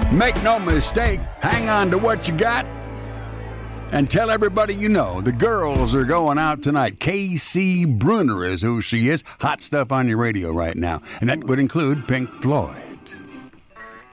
Make no mistake, hang on to what you got. And tell everybody you know the girls are going out tonight. Casey Bruner is who she is. Hot stuff on your radio right now. And that would include Pink Floyd.